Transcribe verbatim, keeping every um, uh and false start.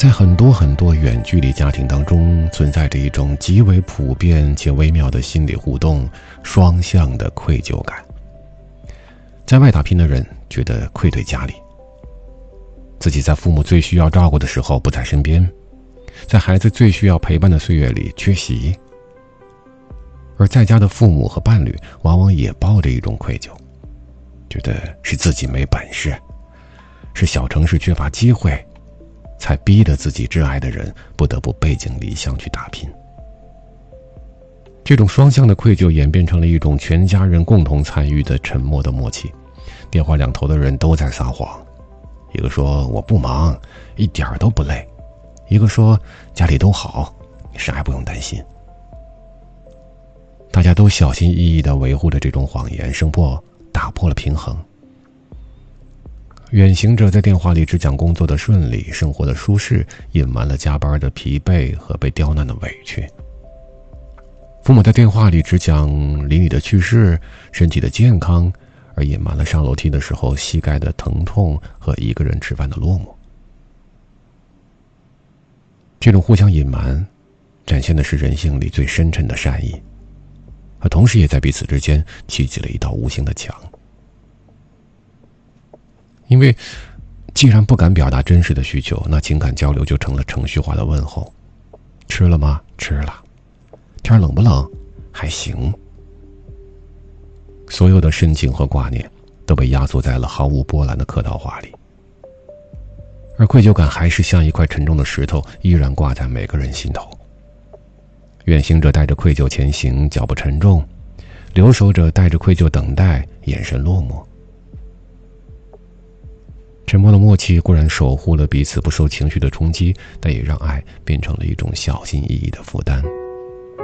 在很多很多远距离家庭当中，存在着一种极为普遍且微妙的心理互动，双向的愧疚感。在外打拼的人觉得愧对家里，自己在父母最需要照顾的时候不在身边，在孩子最需要陪伴的岁月里缺席。而在家的父母和伴侣往往也抱着一种愧疚，觉得是自己没本事，是小城市缺乏机会，才逼得自己挚爱的人不得不背井离乡去打拼。这种双向的愧疚演变成了一种全家人共同参与的沉默的默契，电话两头的人都在撒谎，一个说我不忙，一点都不累，一个说家里都好，啥也不用担心。大家都小心翼翼地维护着这种谎言，生破打破了平衡。远行者在电话里只讲工作的顺利，生活的舒适，隐瞒了加班的疲惫和被刁难的委屈。父母在电话里只讲邻里的趣事，身体的健康，而隐瞒了上楼梯的时候膝盖的疼痛和一个人吃饭的落寞。这种互相隐瞒展现的是人性里最深沉的善意，而同时也在彼此之间砌起了一道无形的墙。因为既然不敢表达真实的需求，那情感交流就成了程序化的问候。吃了吗？吃了。天冷不冷？还行。所有的深情和挂念都被压缩在了毫无波澜的客套话里，而愧疚感还是像一块沉重的石头，依然挂在每个人心头。远行者带着愧疚前行，脚步沉重；留守者带着愧疚等待，眼神落寞。沉默的默契固然守护了彼此不受情绪的冲击，但也让爱变成了一种小心翼翼的负担。